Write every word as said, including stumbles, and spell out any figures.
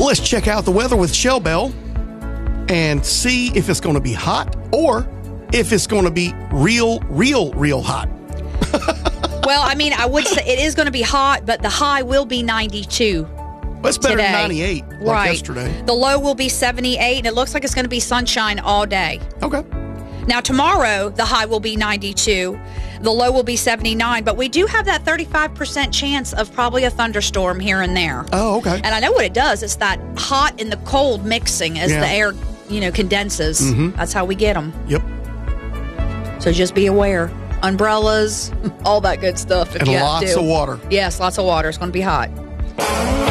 let's check out the weather with Shell Bell and see if it's going to be hot or if it's going to be real, real, real hot. Well, I mean, I would say it is going to be hot, but the high will be ninety-two. That's better today. than ninety-eight like right. yesterday. The low will be seventy-eight, and it looks like it's going to be sunshine all day. Okay. Now, tomorrow, the high will be ninety-two. The low will be seventy-nine, but we do have that thirty-five percent chance of probably a thunderstorm here and there. Oh, okay. And I know what it does. It's that hot and the cold mixing as Yeah. the air, you know, condenses. Mm-hmm. That's how we get them. Yep. So just be aware. Umbrellas, all that good stuff. If And you have lots to. of water. Yes, lots of water. It's going to be hot.